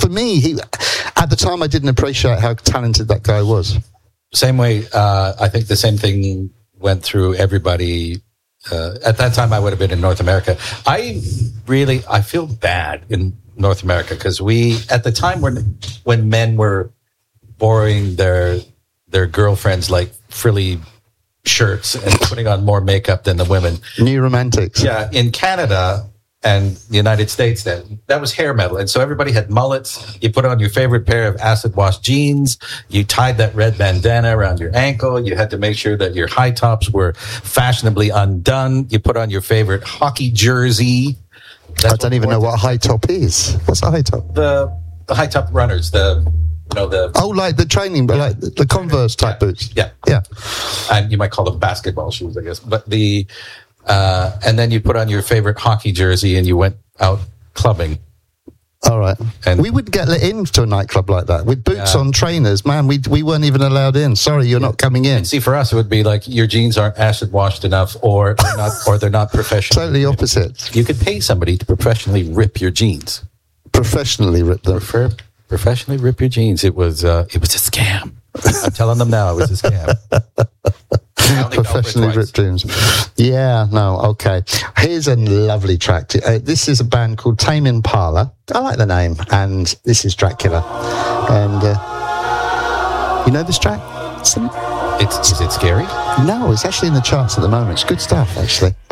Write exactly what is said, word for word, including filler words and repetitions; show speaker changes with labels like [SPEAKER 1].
[SPEAKER 1] for me, he at the time I didn't appreciate how talented that guy was.
[SPEAKER 2] Same way, uh, I think the same thing went through everybody. Uh, at that time, I would have been in North America. I really, I feel bad in North America because we, at the time when when men were borrowing their their girlfriends like frilly shirts and putting on more makeup than the women.
[SPEAKER 1] New romantics.
[SPEAKER 2] Yeah, in Canada and the United States, then that was hair metal, and so everybody had mullets. You put on your favorite pair of acid wash jeans. You tied that red bandana around your ankle. You had to make sure that your high tops were fashionably undone. You put on your favorite hockey jersey. That's
[SPEAKER 1] I don't even know what a high top is. What's a high top?
[SPEAKER 2] The the high top runners. The you know the
[SPEAKER 1] oh, like the training, but like the, the Converse type
[SPEAKER 2] yeah,
[SPEAKER 1] boots.
[SPEAKER 2] Yeah,
[SPEAKER 1] yeah.
[SPEAKER 2] And you might call them basketball shoes, I guess. But the uh, and then you put on your favorite hockey jersey and you went out clubbing.
[SPEAKER 1] All right.
[SPEAKER 2] And
[SPEAKER 1] we would get let in to a nightclub like that with boots
[SPEAKER 2] yeah.
[SPEAKER 1] on, trainers. Man, we we weren't even allowed in. Sorry, you're yeah. not coming in.
[SPEAKER 2] And see, for us, it would be like your jeans aren't acid washed enough, or they're not, or they're not professional.
[SPEAKER 1] Totally opposite.
[SPEAKER 2] You could pay somebody to professionally rip your jeans.
[SPEAKER 1] Professionally rip them.
[SPEAKER 2] Prefer, professionally rip your jeans. It was uh, it was a scam. I'm telling them now, it was a scam.
[SPEAKER 1] Professionally ripped jeans. Yeah, no, okay. Here's a lovely track. Uh, this is a band called Tame Impala. I like the name. And this is Dracula. And uh, you know this track?
[SPEAKER 2] It's, is it scary?
[SPEAKER 1] No, it's actually in the charts at the moment. It's good stuff, actually.